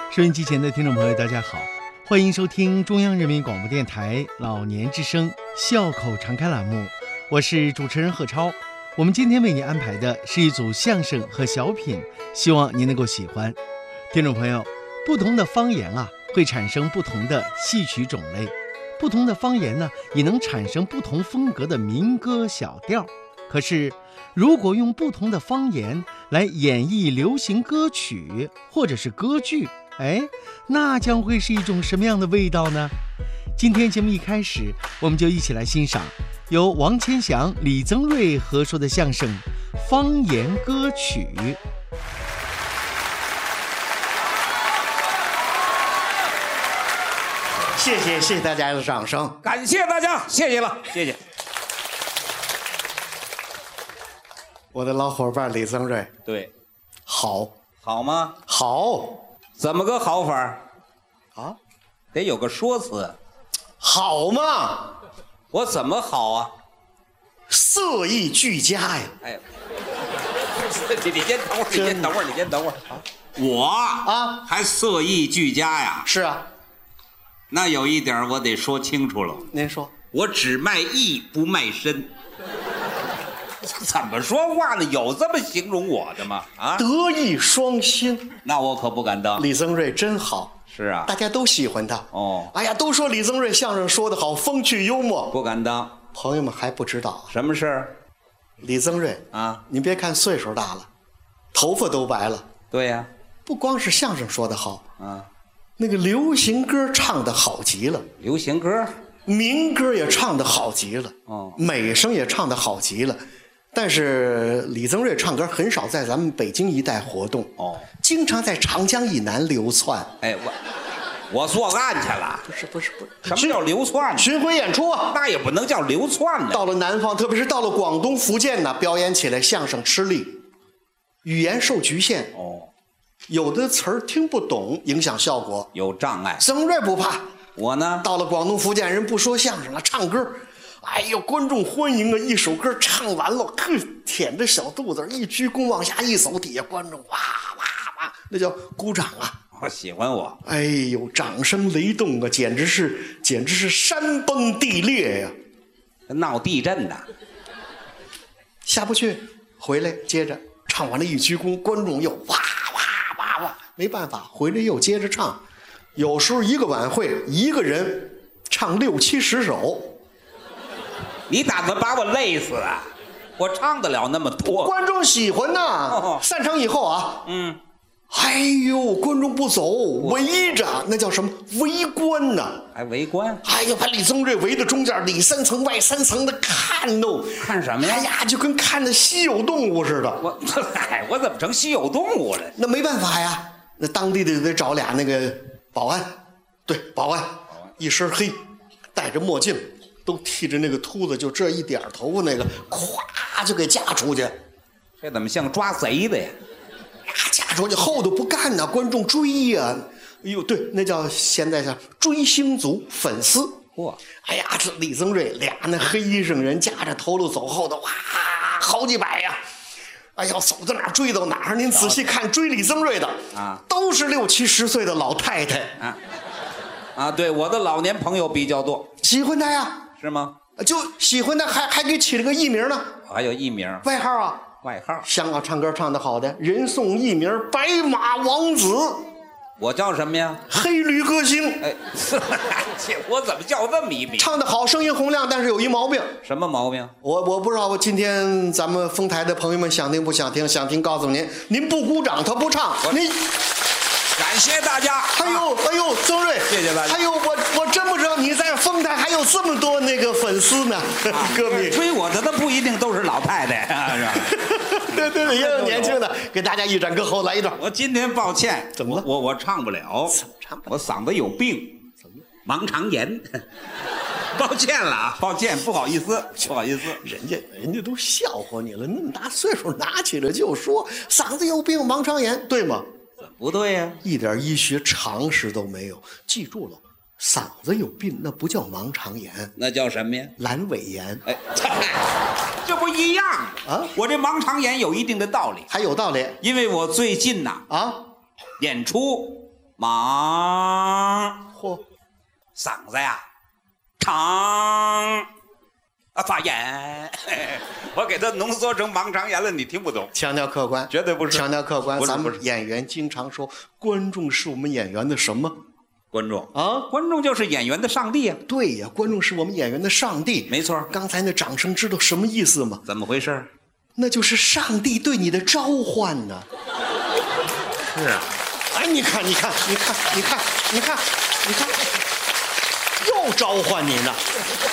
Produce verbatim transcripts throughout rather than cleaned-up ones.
收音机前的听众朋友大家好，欢迎收听中央人民广播电台老年之声笑口常开栏目，我是主持人贺超。我们今天为您安排的是一组相声和小品，希望您能够喜欢。听众朋友，不同的方言啊会产生不同的戏曲种类，不同的方言呢也能产生不同风格的民歌小调。可是如果用不同的方言来演绎流行歌曲或者是歌剧，哎，那将会是一种什么样的味道呢？今天节目一开始，我们就一起来欣赏由王千祥、李增瑞合说的相声《方言歌曲》。 谢谢，谢谢大家的掌声， 感谢大家，谢谢了，谢谢。 我的老伙伴李增瑞， 对， 好， 好吗？ 好， 怎么个好法啊？ 得有个说辞。 好嘛？ 我怎么好啊？ 色艺俱佳呀！ 哎，你你先等会儿，你先等会儿，你先等会儿啊！我啊， 还色艺俱佳呀？ 是啊， 那有一点我得说清楚了。 您说， 我只卖艺不卖身。怎么说话呢？有这么形容我的吗？啊， 德艺双馨， 那我可不敢当。 李增瑞真好。 是啊， 大家都喜欢他。 哦， 哎呀，都说李增瑞相声说得好，风趣幽默。 不敢当。 朋友们还不知道什么事儿？ 李增瑞啊， 您别看岁数大了，头发都白了。 对呀、啊， 不光是相声说得好啊， 那个流行歌唱得好极了。 流行歌， 民歌也唱得好极了。 哦， 美声也唱得好极了。但是李增瑞唱歌很少在咱们北京一带活动， 哦， 经常在长江以南流窜。 哎，我我作案去了？ 不是不是不是， 什么叫流窜呢？ 巡回演出啊， 那也不能叫流窜呢。 到了南方，特别是到了广东、福建呢，表演起来相声吃力，语言受局限， 哦， 有的词儿听不懂，影响效果， 有障碍。 增瑞不怕， 我呢， 到了广东、福建，人不说相声了，唱歌。哎呦，观众欢迎啊！一首歌唱完了，呵，舔着小肚子，一鞠躬往下一走，底下观众哇哇哇，那叫鼓掌啊！ 我喜欢我。 哎呦，掌声雷动啊，简直是简直是山崩地裂呀、 啊！闹地震的， 下不去，回来接着唱完了，一鞠躬，观众又哇哇哇哇，没办法，回来又接着唱。有时候一个晚会，一个人唱六七十首。 你打算把我累死啊？我唱得了那么多， 观众喜欢呐、 哦。 散场以后啊， 嗯， 哎呦，观众不走，围着，那叫什么？围观呐、啊， 还围观？ 哎呦，把李增瑞围到中间，里三层外三层的看喽。 看什么呀？ 哎呀，就跟看那稀有动物似的。 我，哎，我怎么成稀有动物了？ 那没办法呀，那当地的得找俩那个保安，对，保安，一身黑，戴着墨镜。都剃着那个秃子，就这一点头发那个，咵就给架出去。 这怎么像抓贼的呀？ 呀，架出去后头不干呢，观众追呀！哎呦，对，那叫现在叫追星族粉丝。 嚯！ 哎呀，这李增瑞俩那黑衣裳人夹着头颅走后头，哇，好几百呀！哎呀，走到哪儿追到哪儿。您仔细看，追李增瑞的啊， 都是六七十岁的老太太啊啊！对，我的老年朋友比较多， 喜欢他呀。 是吗？ 就喜欢他，还还给起了个艺名呢。 还有艺名， 外号啊， 外号。 香港唱歌唱得好的，人送艺名白马王子。 我叫什么呀？ 黑驴歌星。 哎，我怎么叫这么一名？ 唱得好，声音洪亮，但是有一毛病。 什么毛病？ 我我不知道，我今天咱们丰台的朋友们想听不想听？想听告诉您，您不鼓掌他不唱。您。 感谢大家！ 哎呦哎呦，增瑞， 谢谢大家！ 哎呦，我我真不知道你在丰台还有这么多那个粉丝呢，啊、歌迷。 追我的那不一定都是老太太，啊、是吧？ 对对对，也有年轻的。给大家一展歌喉来一段。 我今天抱歉， 怎么了？ 我我唱不了， 怎么唱不了？ 我嗓子有病， 怎么？ 盲肠炎。抱歉了啊，抱歉，不好意思，不好意思。 人家人家都笑话你了，那么大岁数拿起来就说嗓子有病，盲肠炎，对吗？ 不对呀、啊， 一点医学常识都没有。记住了，嗓子有病那不叫盲肠炎， 那叫什么呀？ 阑尾炎。 哎，这不一样啊！我这盲肠炎有一定的道理， 还有道理， 因为我最近呐啊， 演出忙， 嚯， 嗓子呀长啊发炎，我给它浓缩成盲肠炎了，你听不懂。 强调客观， 绝对不是强调客观。 不是咱不是们演员经常说，观众是我们演员的什么观众啊？ 观众就是演员的上帝呀、啊。 对呀，观众是我们演员的上帝。 没错。 刚才那掌声知道什么意思吗？ 怎么回事？ 那就是上帝对你的召唤呢。 是啊。 哎，你看，你看，你看，你看，你看，你看，又召唤你呢。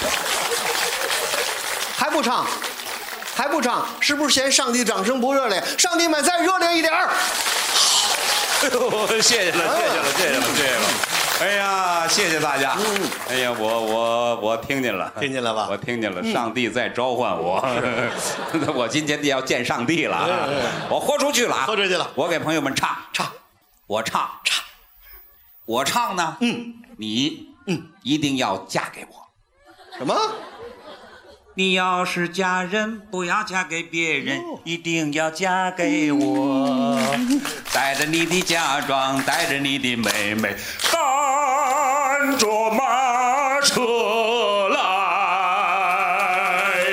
还不唱，还不唱，是不是嫌上帝掌声不热烈？上帝们再热烈一点儿！ 哎呦，谢谢了，谢谢了，谢谢了，谢谢了！哎呀，谢谢大家！嗯，哎呀，我我我听见了， 听见了吧？ 我听见了，上帝在召唤我，我今天要见上帝了，我豁出去了， 豁出去了！ 我给朋友们唱唱， 我唱唱，我唱呢， 嗯， 你嗯一定要嫁给我。 什么？ 你要是嫁人，不要嫁给别人，哦、一定要嫁给我。带着你的嫁妆，带着你的妹妹，赶着马车来。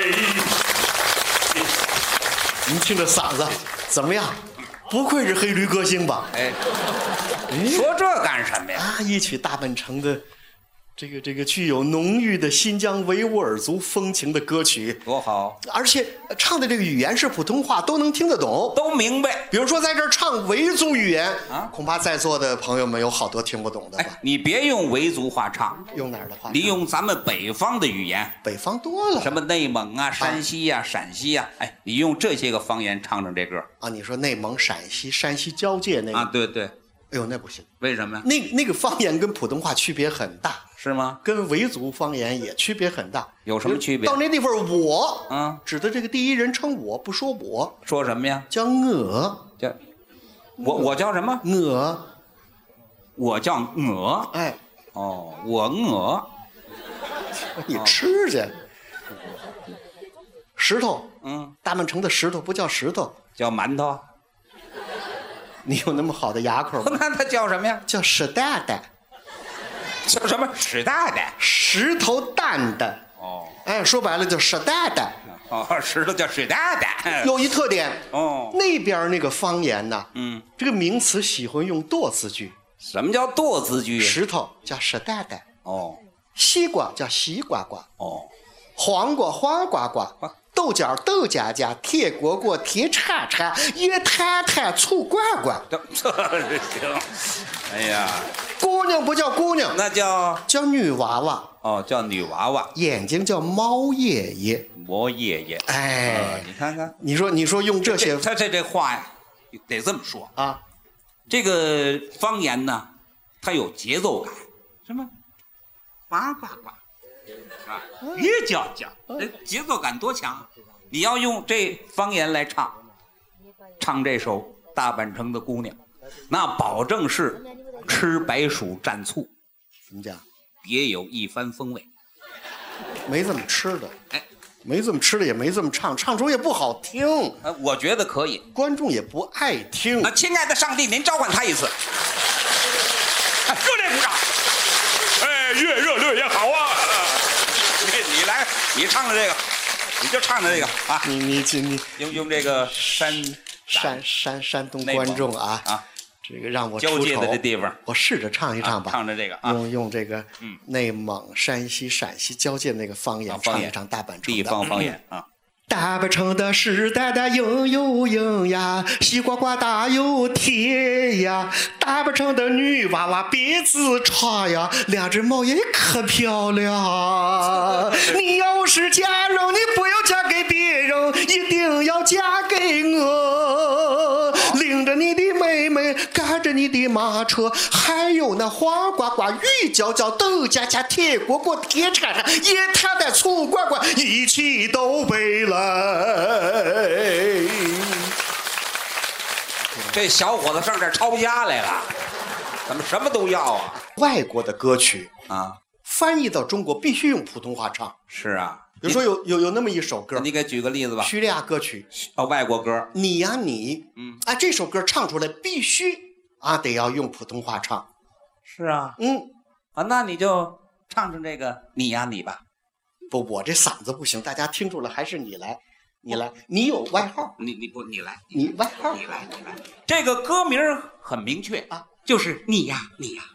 您听这嗓子怎么样？不愧是黑驴歌星吧？ 哎，说这干什么呀？ 啊，一曲大本城的。这个这个具有浓郁的新疆维吾尔族风情的歌曲， 多好！ 而且唱的这个语言是普通话，都能听得懂， 都明白。 比如说在这儿唱维族语言啊，恐怕在座的朋友们有好多听不懂的吧？ 哎，你别用维族话唱， 用哪儿的话？ 你用咱们北方的语言。 北方多了， 什么内蒙啊、山西呀、啊、陕西呀、啊，哎，你用这些个方言唱唱这歌啊？你说内蒙、陕西、山西交界那个啊？对对。 哎呦，那不行， 为什么呀？ 那那个方言跟普通话区别很大。 是吗？ 跟维族方言也区别很大。 有什么区别？ 到那地方，我嗯， 指的这个第一人称我，不说我， 说什么呀？ 叫我， 叫我，我叫什么？ 我， 我叫我。 哎， 哦，我我， 你吃去。石头， 嗯， 大曼城的石头不叫石头， 叫馒头。 你有那么好的牙口吗？ 那它叫什么呀？ 叫石蛋蛋。 叫什么？石蛋蛋， 石头蛋蛋。 哦， 哎，说白了叫石蛋蛋。 哦，石头叫石蛋蛋。 有一特点哦， 那边那个方言呢， 嗯， 这个名词喜欢用多字句。 什么叫多字句？ 石头叫石蛋蛋。 哦， 西瓜叫西瓜瓜。 哦， 黄瓜黄瓜瓜。豆角豆荚荚，铁锅锅铁叉叉，叶摊摊醋罐罐。 这这行，哎呀， 姑娘不叫姑娘， 那叫叫女娃娃。 哦，叫女娃娃。 眼睛叫猫爷爷。 猫爷爷。 哎、 呃，你看看， 你说你说用这些， 他这这话呀，得这么说啊。 这个方言呢，它有节奏感，什么？呱呱呱。啊，越叫叫，节奏感多强！你要用这方言来唱，唱这首《大阪城的姑娘》，那保证是吃白薯蘸醋， 什么讲？ 别有一番风味。 没这么吃的， 哎， 没这么吃的，也没这么唱，唱出也不好听。 呃，我觉得可以， 观众也不爱听。 啊，亲爱的上帝，您召唤他一次，哎，热烈鼓掌！哎，越热烈越好啊！你来，你唱的这个，你就唱的这个啊！ 你你你用用这个山山山山东观众啊啊， 这个让我交界的这地方， 我试着唱一唱吧。 啊、唱着这个啊， 用用这个嗯内蒙、山西、陕西交界那个方言唱一唱大阪城地方方言啊。 大阪城的石蛋蛋硬又硬呀，西瓜瓜大又甜呀。大阪城的女娃娃鼻子长呀，两只猫也可漂亮。你要是嫁人，你不要嫁给别人，一定要嫁给我。领着你的妹妹，赶着你的马车，还有那黄瓜瓜、鱼饺饺、豆荚荚、铁锅锅、铁叉叉、野摊摊、醋罐罐，一起都背了。 这小伙子上这儿抄家来了，怎么什么都要啊？ 外国的歌曲啊， 翻译到中国必须用普通话唱。 是啊， 比如说有有有那么一首歌， 你给举个例子吧。 叙利亚歌曲哦，外国歌。 你呀你， 嗯， 啊，这首歌唱出来必须啊得要用普通话唱。 是啊， 嗯， 啊，那你就唱唱这个你呀你吧。 不，我这嗓子不行，大家听出来，还是你来，你来，你有外号， 你你不你来， 你外号， 你来你来。这个歌名很明确啊， 就是你呀你呀，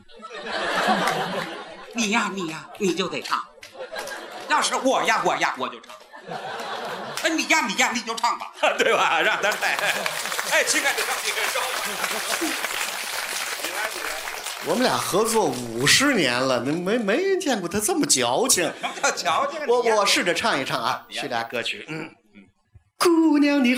你呀你呀，你就得唱。要是我呀我呀，我就唱。哎，你呀你呀，你就唱吧，对吧？让他来。哎，亲爱的张先生，你来你来。 我们俩合作五十年了，没没见过他这么矫情。 什么叫矫情？ 我我试着唱一唱啊，是俩歌曲。嗯嗯，姑娘你